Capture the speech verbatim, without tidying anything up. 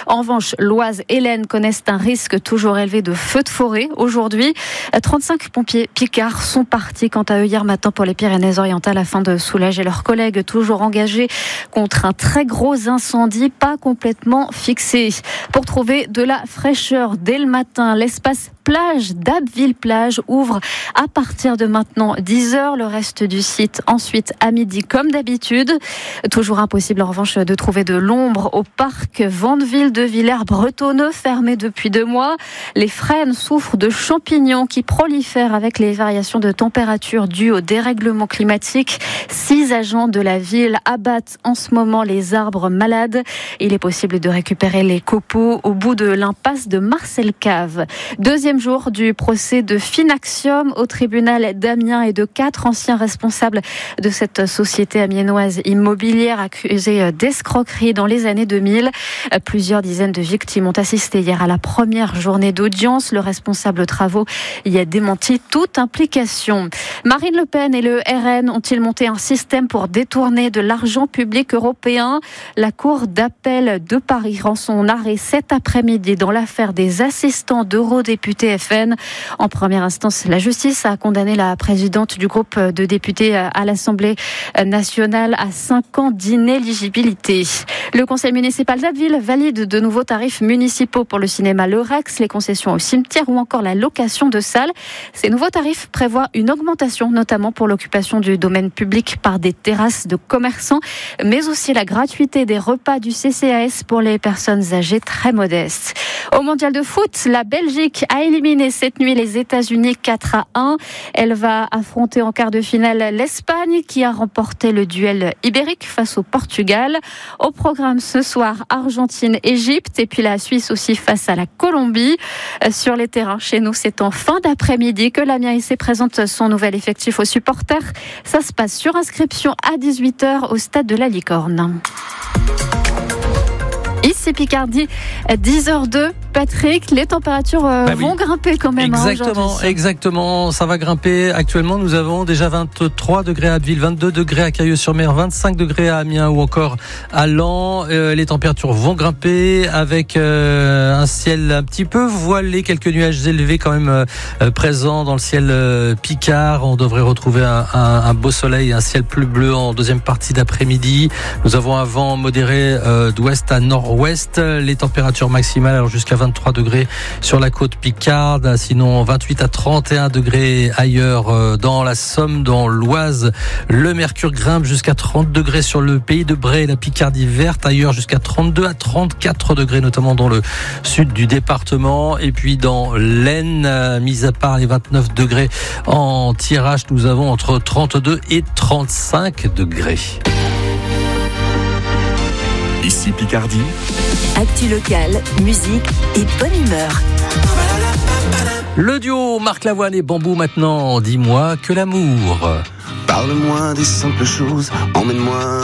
En revanche, l'Oise et l'Aisne connaissent un risque toujours élevé de feux de forêt. Aujourd'hui, trente-cinq pompiers picards sont partis quant à eux hier matin pour les Pyrénées-Orientales afin de soulager leurs collègues toujours engagés contre un très gros incendie pas complètement fixé. Pour trouver de la fraîcheur dès le matin, l'espace plage d'Abbeville-Plage ouvre à partir de maintenant dix heures. Le reste du site ensuite à midi comme d'habitude. Toujours impossible en revanche de trouver de l'ombre au parc Vandeville de Villers-Bretonneux, fermé depuis deux mois. Les frênes souffrent de champignons qui prolifèrent avec les variations de température dues au dérèglement climatique. Six agents de la ville abattent en ce moment les arbres malades. Il est possible de récupérer les copeaux au bout de l'impasse de Marcel Cave. Deuxième jour du procès de Finaxium au tribunal d'Amiens et de quatre anciens responsables de cette société amiénoise immobilière accusée d'escroquerie dans les années deux mille. Plusieurs dizaines de victimes ont assisté hier à la première journée d'audience. Le responsable travaux y a démenti toute implication. Marine Le Pen et le R N ont-ils monté un système pour détourner de l'argent public européen ? La Cour d'appel de Paris rend son arrêt cet après-midi dans l'affaire des assistants d'eurodéputés F N. En première instance, la justice a condamné la présidente du groupe de députés à l'Assemblée nationale à cinq ans d'inéligibilité. Le conseil municipal d'Abbeville valide de nouveaux tarifs municipaux pour le cinéma Le Rex, les concessions au cimetière ou encore la location de salles. Ces nouveaux tarifs prévoient une augmentation, notamment pour l'occupation du domaine public par des terrasses de commerçants, mais aussi la gratuité des repas du C C A S pour les personnes âgées très modestes. Au mondial de foot, la Belgique a éliminé cette nuit les États-Unis quatre à un. Elle va affronter en quart de finale l'Espagne qui a remporté le duel ibérique face au Portugal. Au programme ce soir, Argentine-Égypte et puis la Suisse aussi face à la Colombie. Sur les terrains, chez nous, c'est en fin d'après-midi que l'Amiens S C présente son nouvel effectif aux supporters. Ça se passe sur inscription à dix-huit heures au stade de la Licorne. Ici Picardie, dix heures deux. Patrick, les températures euh, bah oui. vont grimper quand même. Exactement, hein, exactement. Ça va grimper. Actuellement, nous avons déjà vingt-trois degrés à Abbeville, vingt-deux degrés à Cailleux-sur-Mer, vingt-cinq degrés à Amiens ou encore à Laon. Euh, les températures vont grimper avec euh, un ciel un petit peu voilé, quelques nuages élevés quand même euh, présents dans le ciel euh, Picard. On devrait retrouver un, un, un beau soleil, un ciel plus bleu en deuxième partie d'après-midi. Nous avons un vent modéré euh, d'ouest à nord-ouest. Les températures maximales alors jusqu'à vingt-trois degrés sur la côte picarde, sinon vingt-huit à trente et un degrés ailleurs dans la Somme, dans l'Oise. Le mercure grimpe jusqu'à trente degrés sur le pays de Bray et la Picardie verte, ailleurs jusqu'à trente-deux à trente-quatre degrés, notamment dans le sud du département. Et puis dans l'Aisne, mis à part les vingt-neuf degrés en tirage, nous avons entre trente-deux et trente-cinq degrés. Ici Picardie. Actu locale, musique et bonne humeur. Le duo Marc Lavoine et Bambou maintenant, dis-moi que l'amour. Parle-moi des simples choses, emmène-moi